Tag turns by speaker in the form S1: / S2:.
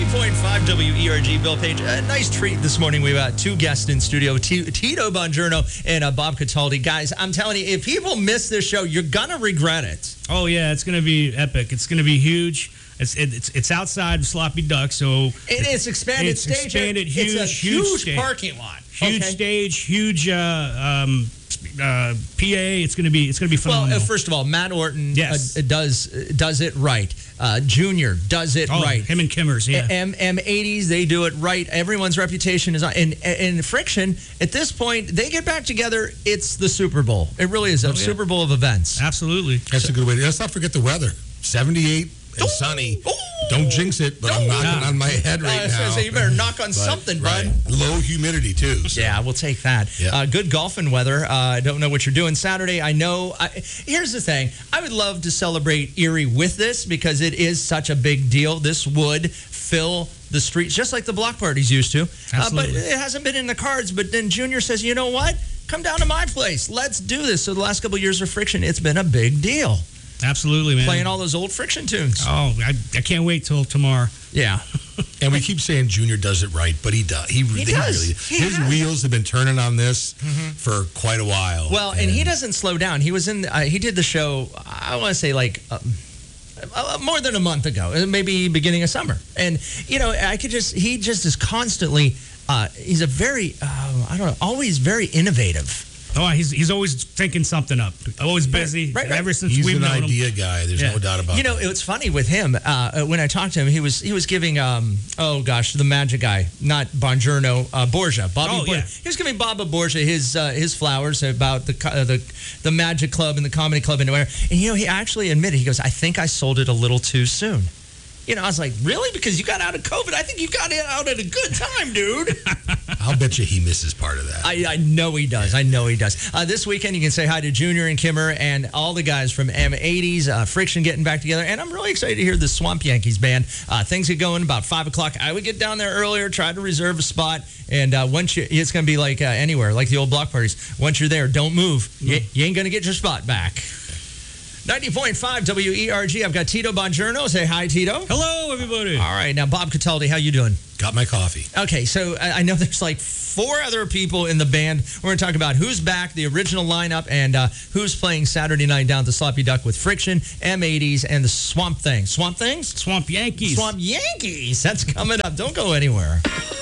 S1: 90.5 WERG, Bill Page. A nice treat this morning. We've got two guests in studio, Tito Bongiorno and Bob Cataldi. Guys, I'm telling you, if people miss this show, you're going to regret it.
S2: Oh, yeah, it's going to be epic. It's going to be huge. It's outside of Sloppy Duck, so...
S1: It's expanded
S2: it's
S1: stage.
S2: Expanded,
S1: it's a huge
S2: stage.
S1: parking lot.
S2: Huge stage, huge PA. It's going to be phenomenal.
S1: Well, first of all, Matt Orton
S2: yes.
S1: does it right. Junior does it right.
S2: Him and Kimmers, yeah.
S1: M80s, they do it right. Everyone's reputation is on. And Friction, at this point, they get back together. It's the Super Bowl. It really is a Super Bowl of events.
S2: Absolutely.
S3: That's a good way. Let's not forget the weather. 78 and sunny. Don't jinx it, but I'm knocking on my head right now.
S1: So you better knock on something, bud.
S3: Low humidity, too. So.
S1: Yeah, we'll take that. Yeah. Good golfing weather. I don't know what you're doing Saturday. I know. Here's the thing. I would love to celebrate Erie with this because it is such a big deal. This would fill the streets just like the block parties used to. But it hasn't been in the cards. But then Junior says, you know what? Come down to my place. Let's do this. So the last couple of years of Friction, it's been a big deal.
S2: Absolutely, man.
S1: Playing all those old Friction tunes.
S2: Oh, I can't wait till tomorrow.
S1: Yeah.
S3: And we keep saying Junior does it right, but he does. He really his wheels have been turning on this for quite a while.
S1: Well, and he doesn't slow down. He was in. He did the show. I want to say like more than a month ago, maybe beginning of summer. And you know, he just is constantly. He's a very always very innovative.
S2: Oh, he's always thinking something up. Always busy.
S1: Right.
S2: Ever since
S3: he's
S2: we've
S3: an
S2: known
S3: idea
S2: him.
S3: guy. There's no doubt about it.
S1: You know, it's funny with him. When I talked to him, he was giving the Magic guy, not Bongiorno, Borgia, Bobby Borgia.
S2: Yeah.
S1: He was giving Baba Borgia his flowers about the Magic Club and the Comedy Club and where. And you know, he actually admitted, he goes, I think I sold it a little too soon. You know, I was like, really? Because you got out of COVID? I think you got out at a good time, dude.
S3: I'll bet you he misses part of that.
S1: I know he does. I know he does. This weekend, you can say hi to Junior and Kimmer and all the guys from M80s, Friction getting back together. And I'm really excited to hear the Swamp Yankees band. Things get going about 5 o'clock. I would get down there earlier, try to reserve a spot. And it's going to be like anywhere, like the old block parties. Once you're there, don't move. You ain't going to get your spot back. 90.5 WERG. I've got Tito Bongiorno. Say hi, Tito.
S2: Hello, everybody.
S1: All right. Now, Bob Cataldi, how you doing?
S3: Got my coffee.
S1: Okay, so I know there's like 4 other people in the band. We're going to talk about who's back, the original lineup, and who's playing Saturday night down at the Sloppy Duck with Friction, M80s, and the Swamp Things. Swamp Things?
S2: Swamp Yankees.
S1: Swamp Yankees. That's coming up. Don't go anywhere.